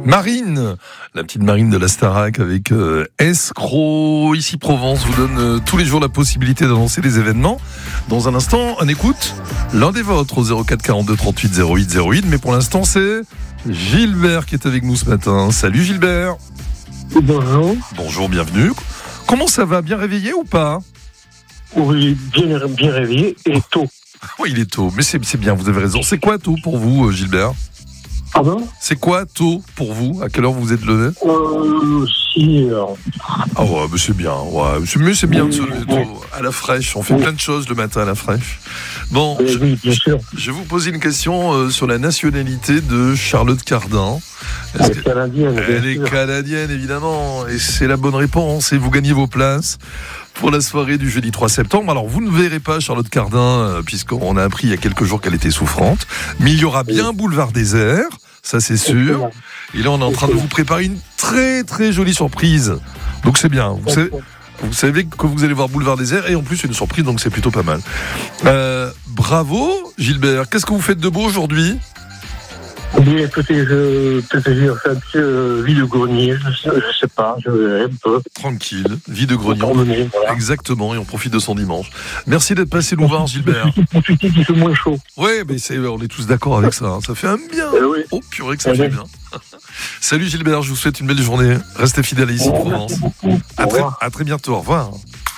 Marine, la petite Marine de la Starac avec Escroc. Ici Provence vous donne tous les jours la possibilité d'annoncer des événements. Dans un instant, on écoute l'un des vôtres au 04 42 38 08 08. Mais pour l'instant, c'est Gilbert qui est avec nous ce matin. Salut Gilbert. Bonjour. Bonjour, bienvenue. Comment ça va? Bien réveillé ou pas? Oui, bien réveillé et tôt. Oui, il est tôt, mais c'est bien, vous avez raison. C'est quoi tôt pour vous, Gilbert? Pardon? C'est quoi tôt pour vous? À quelle heure vous vous êtes levé? 6 heures. Ah ouais, mais c'est bien. Ouais. C'est bien de se lever tôt, à la fraîche. On fait plein de choses le matin à la fraîche. Bon, oui, bien sûr. je vais vous poser une question sur la nationalité de Charlotte Cardin. Elle est canadienne. Elle est canadienne, évidemment. Et c'est la bonne réponse. Et vous gagnez vos places pour la soirée du jeudi 3 septembre. Alors, vous ne verrez pas Charlotte Cardin, puisqu'on a appris il y a quelques jours qu'elle était souffrante. Mais il y aura bien Boulevard Désert, ça c'est sûr. Et là, on est en train de vous préparer une très très jolie surprise. Donc c'est bien. Vous savez que vous allez voir Boulevard Désert et en plus une surprise, donc c'est plutôt pas mal. Bravo Gilbert. Qu'est-ce que vous faites de beau aujourd'hui? Bien, écoutez, peut-être j'ai fait un petit vie de grenier, je sais pas, je verrai un peu. Tranquille, vie de grenier. Voilà. Exactement, et on profite de son dimanche. Merci d'être passé nous voir, Gilbert. Profitez qu'il fait moins chaud. Oui, mais on est tous d'accord avec ça. Ça fait un bien. Oui. Oh purée que ça fait bien. Salut Gilbert, je vous souhaite une belle journée. Restez fidèles ici, Provence. À très bientôt, au revoir.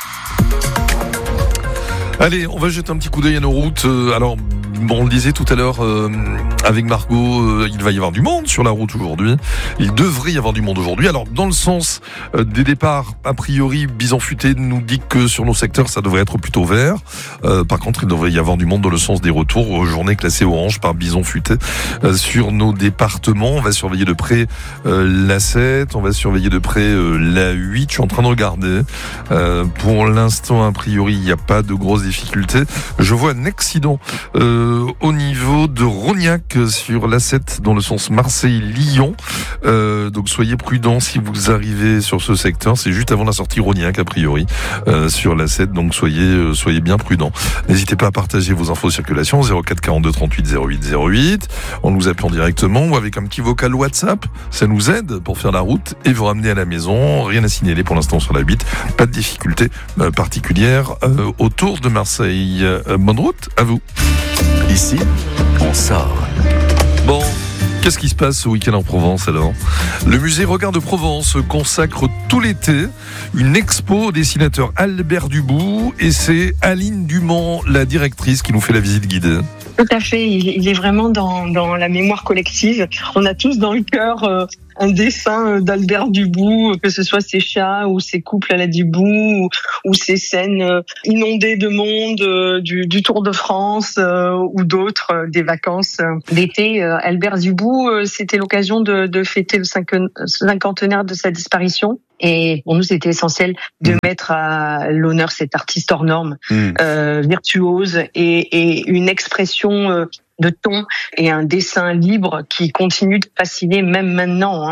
Allez, on va jeter un petit coup d'œil à nos routes. Alors, on le disait tout à l'heure avec Margot, il va y avoir du monde sur la route aujourd'hui. Il devrait y avoir du monde aujourd'hui. Alors, dans le sens des départs, a priori, Bison Futé nous dit que sur nos secteurs, ça devrait être plutôt vert. Par contre, il devrait y avoir du monde dans le sens des retours aux journées classées orange par Bison Futé. Sur nos départements, on va surveiller de près la 7, on va surveiller de près la 8. Je suis en train de regarder. Pour l'instant, a priori, il n'y a pas de grosses difficultés. Je vois un accident au niveau de Rognac sur l'A7 dans le sens Marseille-Lyon. Donc soyez prudents si vous arrivez sur ce secteur. C'est juste avant la sortie Rognac a priori sur l'A7. Donc soyez bien prudents. N'hésitez pas à partager vos infos circulation 04 42 38 08 08 en nous appelant directement ou avec un petit vocal WhatsApp. Ça nous aide pour faire la route et vous ramener à la maison. Rien à signaler pour l'instant sur la 8. Pas de difficulté particulière autour de Marseille. Bonne route à vous. Ici, on sort. Bon, qu'est-ce qui se passe ce week-end en Provence alors? Le musée Regard de Provence consacre tout l'été une expo au dessinateur Albert Dubout et c'est Aline Dumont, la directrice, qui nous fait la visite guidée. Tout à fait, il est vraiment dans la mémoire collective. On a tous dans le cœur un dessin d'Albert Dubout, que ce soit ses chats ou ses couples à la Dubout ou ses scènes inondées de monde du Tour de France ou d'autres, des vacances d'été. Albert Dubout, c'était l'occasion de fêter le cinquantenaire de sa disparition. Et pour nous, c'était essentiel de mettre à l'honneur cet artiste hors norme, virtuose et une expression de ton et un dessin libre qui continue de fasciner même maintenant,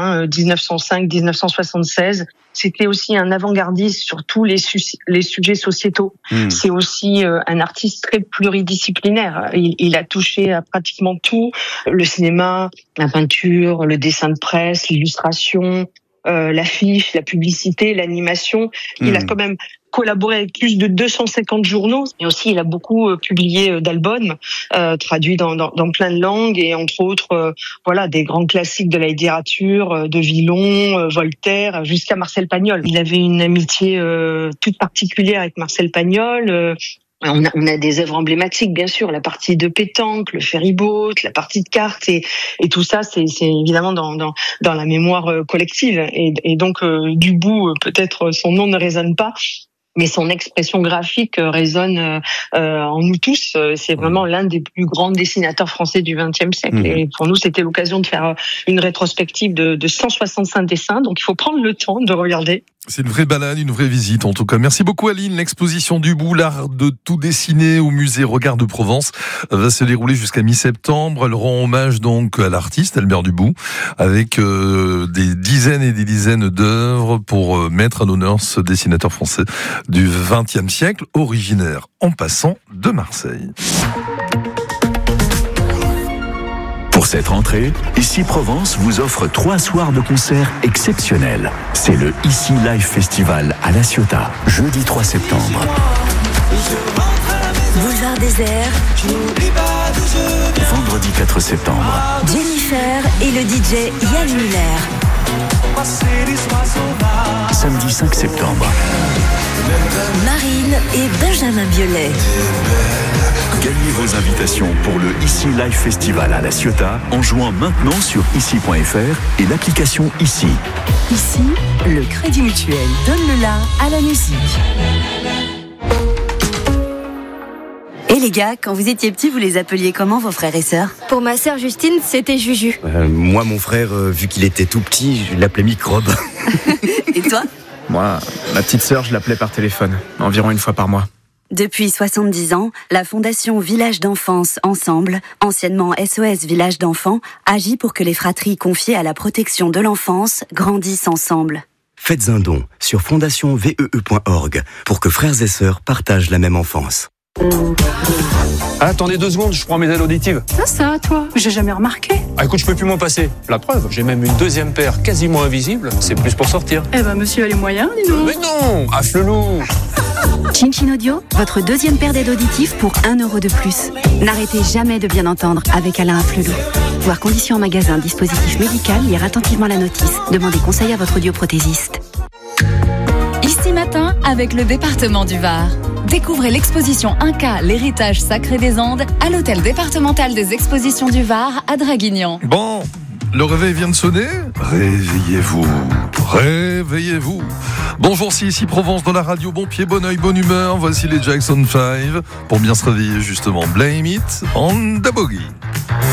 1905-1976. C'était aussi un avant-gardiste sur tous les sujets sociétaux. C'est aussi un artiste très pluridisciplinaire. Il a touché à pratiquement tout, le cinéma, la peinture, le dessin de presse, l'illustration, l'affiche, la publicité, l'animation. Il a quand même collaboré avec plus de 250 journaux, mais aussi il a beaucoup publié d'albums traduits dans plein de langues et entre autres des grands classiques de la littérature, de Villon, Voltaire, jusqu'à Marcel Pagnol. Il avait une amitié toute particulière avec Marcel Pagnol. On a des œuvres emblématiques, bien sûr, la partie de pétanque, le ferry-boat, la partie de cartes et tout ça, c'est évidemment dans la mémoire collective. Et donc, Dubout, peut-être son nom ne résonne pas, mais son expression graphique résonne en nous tous. C'est vraiment l'un des plus grands dessinateurs français du XXe siècle. Et pour nous, c'était l'occasion de faire une rétrospective de 165 dessins. Donc, il faut prendre le temps de regarder. C'est une vraie balade, une vraie visite en tout cas. Merci beaucoup Aline. L'exposition Dubout, l'art de tout dessiner au musée Regard de Provence va se dérouler jusqu'à mi-septembre. Elle rend hommage donc à l'artiste Albert Dubout avec des dizaines et des dizaines d'œuvres pour mettre à l'honneur ce dessinateur français du XXe siècle, originaire en passant de Marseille. cette rentrée, Ici Provence vous offre 3 soirs de concerts exceptionnels. C'est le Ici Live Festival à La Ciotat, jeudi 3 septembre. Boulevard Désert, Vendredi 4 septembre. Jennifer et le DJ Yann Muller. Samedi 5 septembre. Marine et Benjamin Biolay. Gagnez vos invitations pour le Ici Live Festival à La Ciotat en jouant maintenant sur ici.fr et l'application Ici. Ici, le Crédit Mutuel donne le la à la musique. Et les gars, quand vous étiez petits, vous les appeliez comment vos frères et sœurs ? Pour ma sœur Justine, c'était Juju. Moi, mon frère, vu qu'il était tout petit, je l'appelais Microbe. Et toi ? Moi, ma petite sœur, je l'appelais par téléphone, environ une fois par mois. Depuis 70 ans, la Fondation Village d'Enfance Ensemble, anciennement SOS Village d'Enfants, agit pour que les fratries confiées à la protection de l'enfance grandissent ensemble. Faites un don sur fondationvee.org pour que frères et sœurs partagent la même enfance. Attendez 2 secondes, je prends mes aides auditives. Ça, toi, j'ai jamais remarqué. Ah écoute, je peux plus m'en passer. La preuve, j'ai même une 2e paire quasiment invisible. C'est plus pour sortir. Eh ben, monsieur a les moyens, dis donc. Mais non, affle-loup. Chin Audio, votre 2e paire d'aides auditives pour 1 € de plus. N'arrêtez jamais de bien entendre avec Alain Afflelou. Voir conditions en magasin, dispositif médical, lire attentivement la notice. Demandez conseil à votre audioprothésiste. Ici Matin avec le département du Var. Découvrez l'exposition Inca, l'héritage sacré des Andes à l'hôtel départemental des expositions du Var à Draguignan. Bon, le réveil vient de sonner. Réveillez-vous. Réveillez-vous. Bonjour, c'est Ici Provence dans la radio. Bon pied, bon oeil, bonne humeur. Voici les Jackson 5 pour bien se réveiller justement. Blame it on the boogie.